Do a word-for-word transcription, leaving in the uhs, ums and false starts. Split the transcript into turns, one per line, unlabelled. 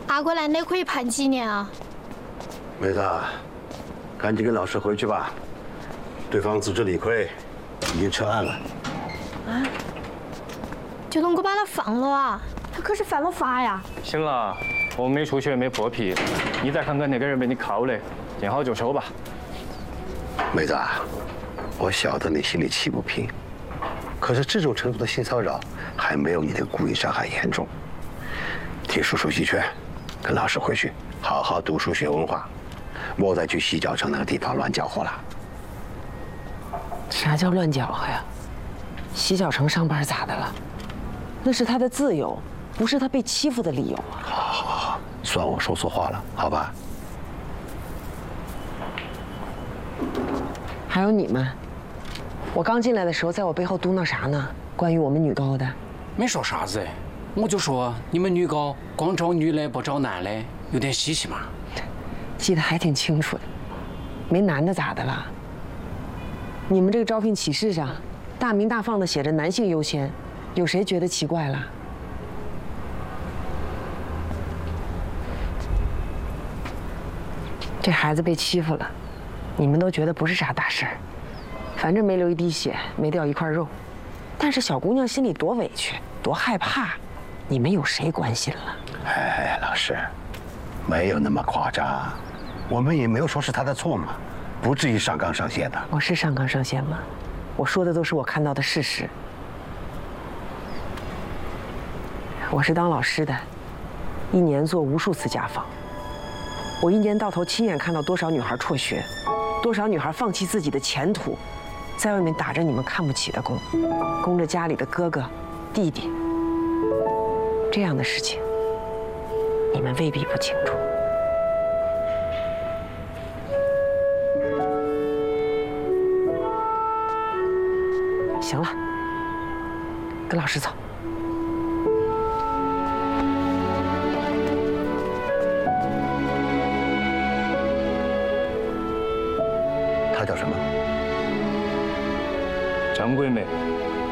阿国兰那可以判几年啊？
妹子，赶紧跟老师回去吧。对方自知理亏，已经撤案了。
啊？就能够把他放了啊？他可是犯了法呀！
行了，我没出血没破皮，你再看看那个人被你铐的，见好就收吧。
妹子，我晓得你心里气不平，可是这种程度的性骚扰还没有你的故意伤害严重。听叔叔一劝，跟老师回去好好读书学文化，莫再去洗脚城那个地方乱搅和了。
啥叫乱搅和呀？洗脚城上班咋的了？那是他的自由，不是他被欺负的理由啊！
好，好，好，好，算我说错话了，好吧？
还有你们，我刚进来的时候，在我背后嘟囔啥呢？关于我们女高的，
没说啥子，我就说你们女高光招女的不招男的，有点稀奇嘛。
记得还挺清楚的，没男的咋的了？你们这个招聘启事上，大明大放的写着男性优先，有谁觉得奇怪了？这孩子被欺负了，你们都觉得不是啥大事儿，反正没流一滴血，没掉一块肉，但是小姑娘心里多委屈，多害怕，你们有谁关心了？
哎，老师，没有那么夸张，我们也没有说是他的错嘛，不至于上纲上线的。
我是上纲上线吗？我说的都是我看到的事实。我是当老师的，一年做无数次家访。我一年到头亲眼看到多少女孩辍学，多少女孩放弃自己的前途，在外面打着你们看不起的工，供着家里的哥哥、弟弟。这样的事情，你们未必不清楚。行了，跟老师走。
她叫什么？
张桂梅。